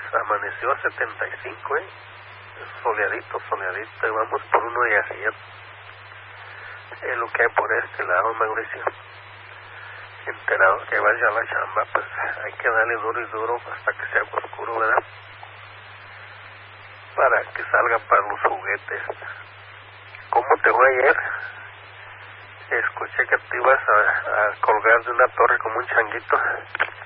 amaneció a 75, soleadito, soleadito, y vamos por uno de a 100. Es lo que hay por este lado, Mauricio. Enterado que vaya a la chamba, pues hay que darle duro y duro hasta que sea oscuro, ¿verdad? Para que salga para los juguetes. ¿Cómo te fue ayer? Escuché que te ibas a colgar de una torre como un changuito.